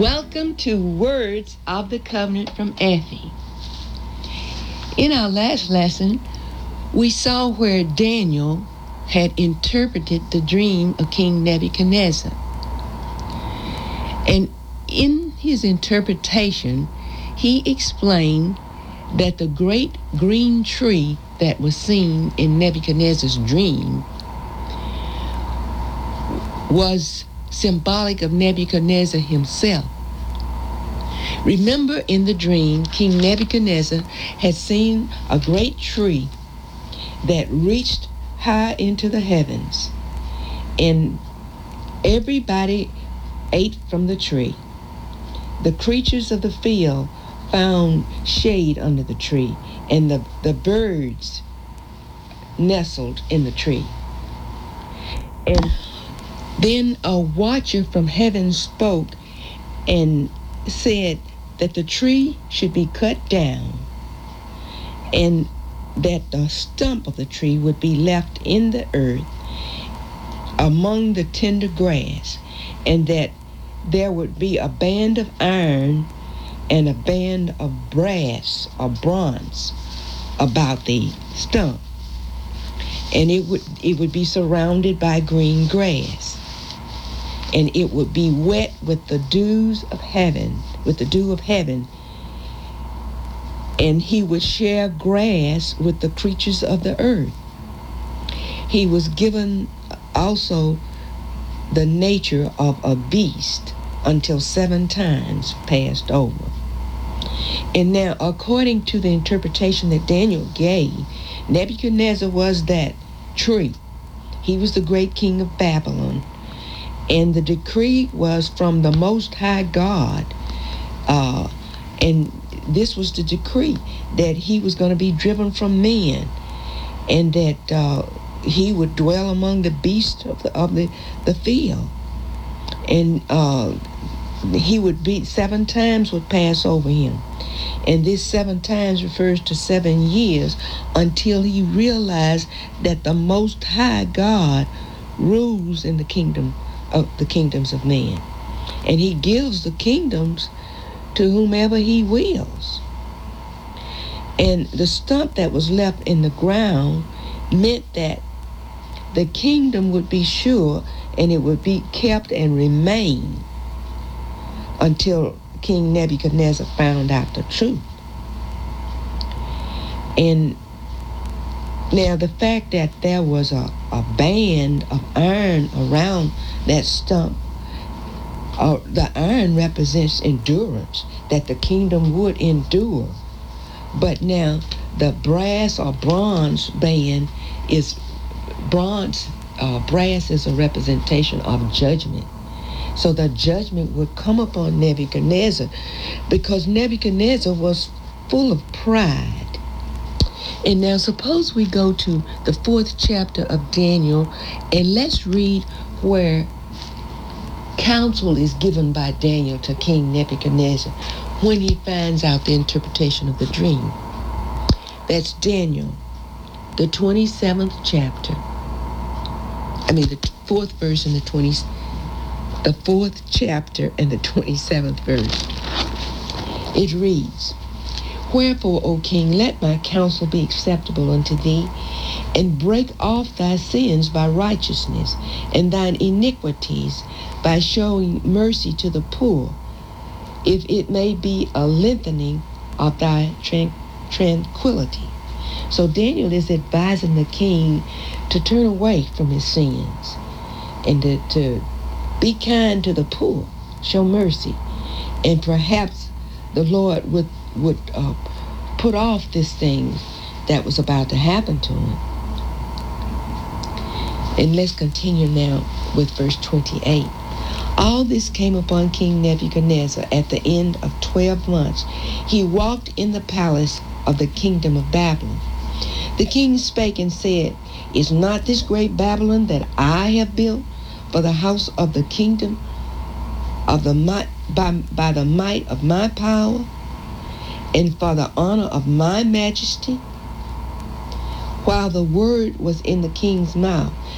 Welcome to Words of the Covenant from Effie. In our last lesson, we saw where Daniel had interpreted the dream of King Nebuchadnezzar. And in his interpretation, he explained that the great green tree that was seen in Nebuchadnezzar's dream was symbolic of Nebuchadnezzar himself. Remember, in the dream, King Nebuchadnezzar had seen a great tree that reached high into the heavens, and everybody ate from the tree. The creatures of the field found shade under the tree, and the birds nestled in the tree. And then a watcher from heaven spoke and said that the tree should be cut down and that the stump of the tree would be left in the earth among the tender grass, and that there would be a band of iron and a band of brass or bronze about the stump, and it would be surrounded by green grass, and it would be wet with the dews of heaven, with the dew of heaven, and he would share grass with the creatures of the earth. He was given also the nature of a beast until 7 times passed over. And now, according to the interpretation that Daniel gave, Nebuchadnezzar was that tree. He was the great king of Babylon. And the decree was from the Most High God. And this was the decree that he was going to be driven from men, and that he would dwell among the beasts of the field. And he would be 7 times would pass over him. And this 7 times refers to 7 years until he realized that the Most High God rules in the kingdoms of man. And he gives the kingdoms to whomever he wills. And the stump that was left in the ground meant that the kingdom would be sure, and it would be kept and remain until King Nebuchadnezzar found out the truth. And now the fact that there was a band of iron around that stump, the iron represents endurance, that the kingdom would endure. But now the brass or bronze band is bronze. Brass is a representation of judgment. So the judgment would come upon Nebuchadnezzar, because Nebuchadnezzar was full of pride. And now suppose we go to the 4th chapter of Daniel, and let's read where counsel is given by Daniel to King Nebuchadnezzar when he finds out the interpretation of the dream. That's Daniel, the 27th chapter. The 4th verse and the 4th chapter and the 27th verse. It reads, "Wherefore, O king, let my counsel be acceptable unto thee, and break off thy sins by righteousness, and thine iniquities by showing mercy to the poor, if it may be a lengthening of thy tranquility." So Daniel is advising the king to turn away from his sins and to be kind to the poor, show mercy, and perhaps the Lord would put off this thing that was about to happen to him. And let's continue now with verse 28. "All this came upon King Nebuchadnezzar at the end of 12 months. He walked in the palace of the kingdom of Babylon. The king spake and said, Is not this great Babylon that I have built for the house of the kingdom of the might, by the might of my power, and for the honor of my majesty? While the word was in the king's mouth,